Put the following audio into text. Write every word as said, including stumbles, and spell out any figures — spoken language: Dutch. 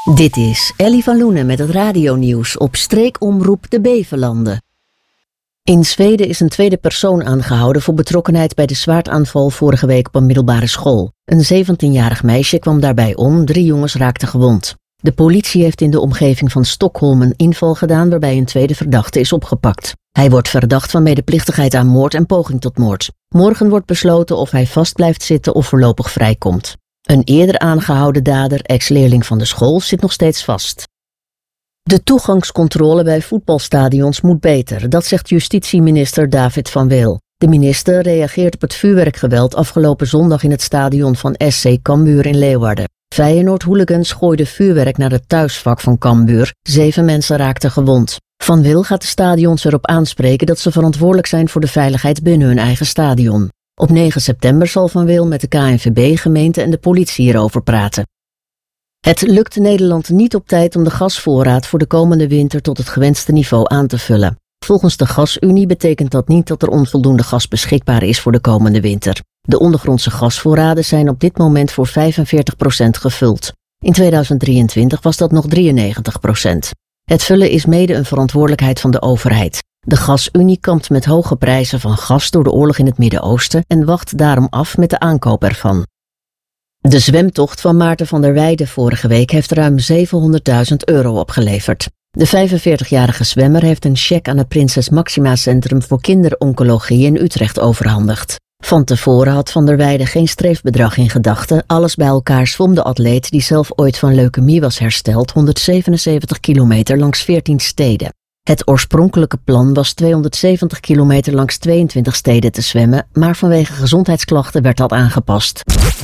Dit is Ellie van Loenen met het radionieuws op streekomroep de Bevelanden. In Zweden is een tweede persoon aangehouden voor betrokkenheid bij de zwaardaanval vorige week op een middelbare school. Een zeventienjarig meisje kwam daarbij om, drie jongens raakten gewond. De politie heeft in de omgeving van Stockholm een inval gedaan waarbij een tweede verdachte is opgepakt. Hij wordt verdacht van medeplichtigheid aan moord en poging tot moord. Morgen wordt besloten of hij vast blijft zitten of voorlopig vrijkomt. Een eerder aangehouden dader, ex-leerling van de school, zit nog steeds vast. De toegangscontrole bij voetbalstadions moet beter, dat zegt justitieminister David van Weel. De minister reageert op het vuurwerkgeweld afgelopen zondag in het stadion van S C Cambuur in Leeuwarden. Feyenoord-hooligans gooiden vuurwerk naar het thuisvak van Cambuur. Zeven mensen raakten gewond. Van Weel gaat de stadions erop aanspreken dat ze verantwoordelijk zijn voor de veiligheid binnen hun eigen stadion. Op negen september zal Van Weel met de K N V B, gemeente en de politie hierover praten. Het lukt Nederland niet op tijd om de gasvoorraad voor de komende winter tot het gewenste niveau aan te vullen. Volgens de Gasunie betekent dat niet dat er onvoldoende gas beschikbaar is voor de komende winter. De ondergrondse gasvoorraden zijn op dit moment voor vijfenveertig procent gevuld. In tweeduizend drieëntwintig was dat nog drieënnegentig procent. Het vullen is mede een verantwoordelijkheid van de overheid. De Gasunie kampt met hoge prijzen van gas door de oorlog in het Midden-Oosten en wacht daarom af met de aankoop ervan. De zwemtocht van Maarten van der Weijden vorige week heeft ruim zevenhonderdduizend euro opgeleverd. De vijfenveertigjarige zwemmer heeft een cheque aan het Prinses Maxima Centrum voor Kinderoncologie in Utrecht overhandigd. Van tevoren had Van der Weijden geen streefbedrag in gedachten. Alles bij elkaar zwom de atleet, die zelf ooit van leukemie was hersteld, honderdzevenenzeventig kilometer langs veertien steden. Het oorspronkelijke plan was tweehonderdzeventig kilometer langs tweeëntwintig steden te zwemmen, maar vanwege gezondheidsklachten werd dat aangepast.